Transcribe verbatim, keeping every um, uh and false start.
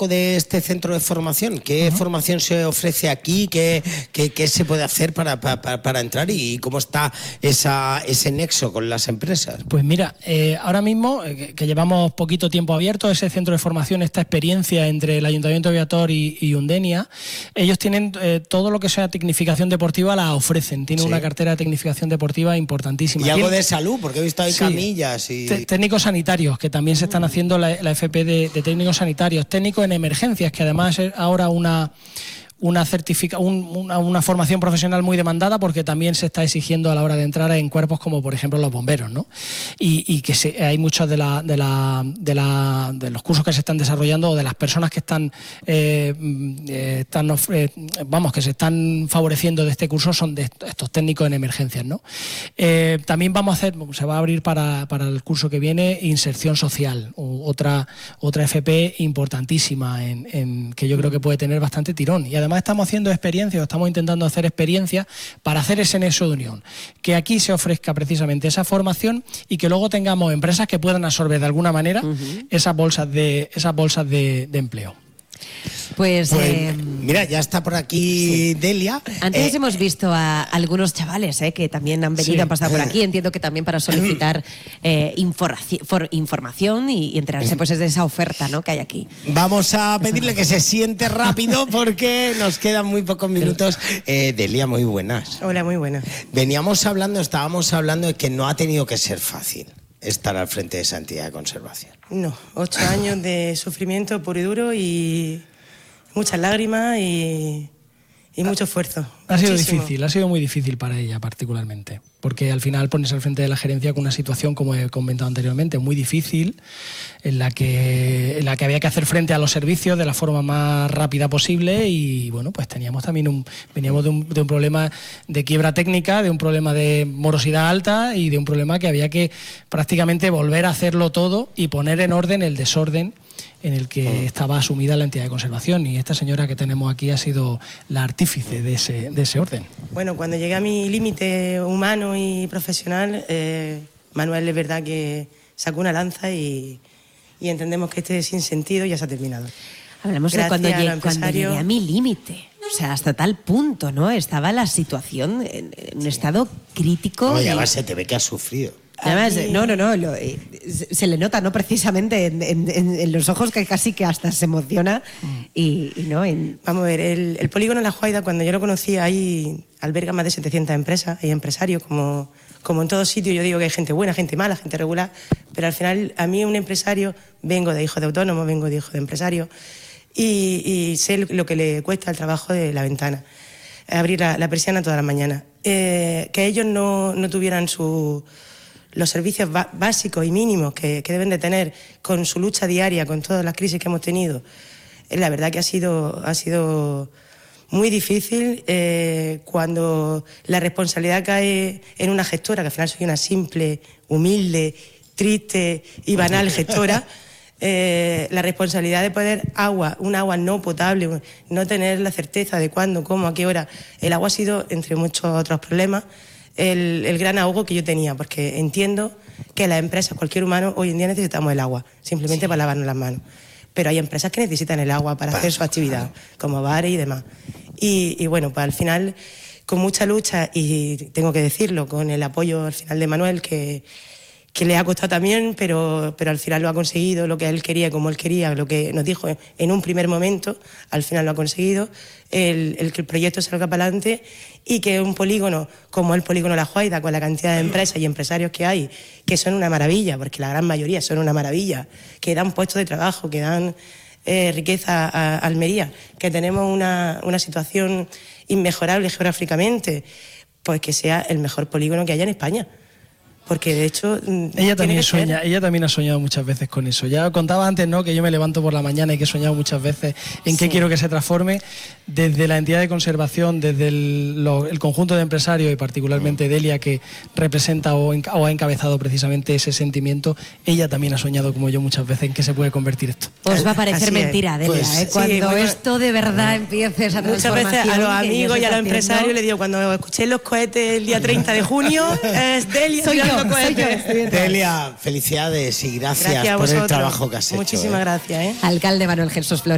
poco de este centro de formación. ¿Qué uh-huh. formación se ofrece aquí? ¿Qué, qué, qué se puede hacer para, para, para entrar? ¿Y cómo está esa, ese nexo con las empresas? Pues mira, eh, ahora mismo, eh, que llevamos poquito tiempo abierto, ese centro de formación, esta experiencia entre el Ayuntamiento de Viator y, y Undenia, ellos tienen eh, todo lo que sea tecnificación deportiva, la ofrecen. Tienen sí. una cartera de tecnificación deportiva importantísima. Y algo Tienen, de salud, porque he visto ahí sí, camillas y... técnicos sanitarios, que también se están haciendo la, la F P de, de técnicos sanitarios, técnicos en emergencias, que además es ahora una... Una, certifica, un, una, una formación profesional muy demandada, porque también se está exigiendo a la hora de entrar en cuerpos como por ejemplo los bomberos, ¿no? Y, y que se, hay muchos de, la, de, la, de, la, de los cursos que se están desarrollando, o de las personas que están, eh, eh, están eh, vamos, que se están favoreciendo de este curso, son de estos técnicos en emergencias, ¿no? Eh, también vamos a hacer, se va a abrir para, para el curso que viene inserción social, otra, otra F P importantísima en, en, que yo creo que puede tener bastante tirón. Y además estamos haciendo experiencias, estamos intentando hacer experiencias para hacer ese nexo de unión, que aquí se ofrezca precisamente esa formación y que luego tengamos empresas que puedan absorber de alguna manera uh-huh. esas bolsas de esas bolsas de, de empleo. Pues, pues eh, mira, ya está por aquí sí. Delia. Antes eh, hemos visto a algunos chavales eh, que también han venido, sí. han pasado por aquí. Entiendo que también para solicitar eh, for, información y, y enterarse pues de esa oferta, ¿no?, que hay aquí. Vamos a pedirle que se siente rápido porque nos quedan muy pocos minutos. Eh, Delia, muy buenas. Hola, muy buenas. Veníamos hablando, estábamos hablando de que no ha tenido que ser fácil estar al frente de esa entidad de conservación. No, ocho años de sufrimiento puro y duro y muchas lágrimas y, y mucho esfuerzo. Ha sido muchísimo. difícil, ha sido muy difícil para ella particularmente, porque al final pones al frente de la gerencia con una situación, como he comentado anteriormente, muy difícil, en la que, en la que había que hacer frente a los servicios de la forma más rápida posible y bueno, pues teníamos también un, veníamos de un, de un problema de quiebra técnica, de un problema de morosidad alta y de un problema que había que prácticamente volver a hacerlo todo y poner en orden el desorden en el que estaba asumida la entidad de conservación, y esta señora que tenemos aquí ha sido la artífice de ese, de ese orden. Bueno, cuando llegué a mi límite humano y profesional, eh, Manuel es verdad que sacó una lanza y, y entendemos que este sinsentido ya se ha terminado. Hablamos Gracias de cuando, llegué, cuando llegué a mi límite. O sea, hasta tal punto, ¿no? Estaba la situación en, en un estado crítico. Oye, y... además se te ve que has sufrido. Además, no, no, no, lo, eh, se le nota, ¿no? Precisamente en, en, en los ojos, que casi que hasta se emociona. Y, y no, en... Vamos a ver, el, el polígono La Juaida, cuando yo lo conocí, ahí alberga más de setecientas empresas, hay empresarios, como, como en todo sitio. Yo digo que hay gente buena, gente mala, gente regular, pero al final, a mí un empresario, vengo de hijo de autónomo, vengo de hijo de empresario, y, y sé lo que le cuesta el trabajo de la ventana, abrir la, la persiana todas las mañanas. Eh, que ellos no, no tuvieran su... los servicios básicos y mínimos que, que deben de tener con su lucha diaria, con todas las crisis que hemos tenido, la verdad que ha sido, ha sido muy difícil eh, cuando la responsabilidad cae en una gestora, que al final soy una simple, humilde, triste y banal gestora. Eh, la responsabilidad de poner agua, un agua no potable, no tener la certeza de cuándo, cómo, a qué hora. El agua ha sido, entre muchos otros problemas, El, el gran ahogo que yo tenía, porque entiendo que las empresas, cualquier humano, hoy en día necesitamos el agua, simplemente sí. para lavarnos las manos. Pero hay empresas que necesitan el agua para, para hacer su actividad, claro. como bares y demás. Y, y bueno, pues al final, con mucha lucha, y tengo que decirlo, con el apoyo al final de Manuel, que, que le ha costado también, pero, pero al final lo ha conseguido, lo que él quería, como él quería, lo que nos dijo en un primer momento, al final lo ha conseguido, el, el que el proyecto salga para adelante y que un polígono como el polígono La Juaida, con la cantidad de empresas y empresarios que hay, que son una maravilla, porque la gran mayoría son una maravilla, que dan puestos de trabajo, que dan eh, riqueza a, a Almería, que tenemos una, una situación inmejorable geográficamente, pues que sea el mejor polígono que haya en España. Porque de hecho ella también sueña, ella también ha soñado muchas veces con eso. Ya contaba antes, ¿no?, que yo me levanto por la mañana y que he soñado muchas veces en sí. qué quiero que se transforme. Desde la entidad de conservación, desde el, lo, el conjunto de empresarios y particularmente Delia, que representa o, en, o ha encabezado precisamente ese sentimiento, ella también ha soñado como yo muchas veces en qué se puede convertir esto. Os va a parecer Así mentira, Delia, pues, ¿eh? Cuando sí, bueno, esto de verdad empiece esa transformación. Muchas veces a los amigos y a los empresarios les digo, cuando escuché los cohetes el día treinta de junio, es Delia. Soy yo, soy yo. Delia, felicidades y gracias, gracias por el trabajo que has hecho. Muchísimas ¿eh? gracias. ¿eh? Alcalde Manuel Jesús Flores.